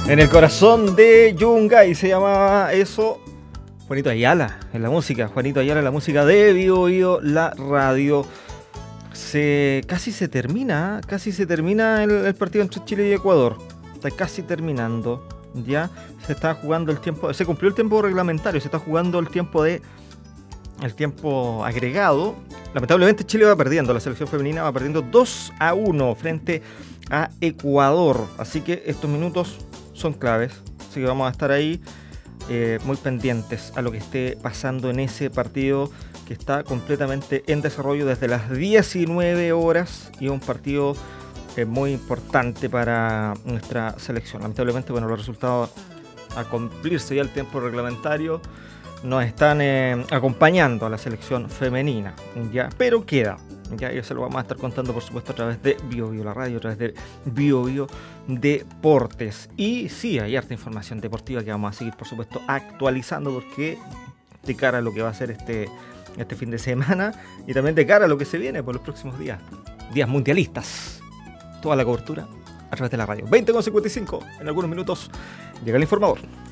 En el corazón de Yungay se llamaba eso. Juanito Ayala en la música. Juanito Ayala en la música de Bio Bio, la radio. Casi se termina el partido entre Chile y Ecuador. Está casi terminando. Ya se está jugando el tiempo. Se cumplió el tiempo reglamentario. Se está jugando el tiempo agregado. Lamentablemente Chile va perdiendo. La selección femenina va perdiendo 2-1 frente a Ecuador. Así que estos minutos son claves. Así que vamos a estar ahí muy pendientes a lo que esté pasando en ese partido que está completamente en desarrollo desde las 19 horas y un partido muy importante para nuestra selección. Lamentablemente, bueno, los resultados a cumplirse ya el tiempo reglamentario nos están acompañando a la selección femenina, ¿ya? Pero queda, ya eso lo vamos a estar contando, por supuesto, a través de Bio Bio, la radio, a través de Bio Bio Deportes. Y sí, hay harta información deportiva que vamos a seguir, por supuesto, actualizando, porque de cara a lo que va a ser este fin de semana y también de cara a lo que se viene por los próximos días mundialistas, toda la cobertura a través de la radio. 20:55, en algunos minutos llega el informador.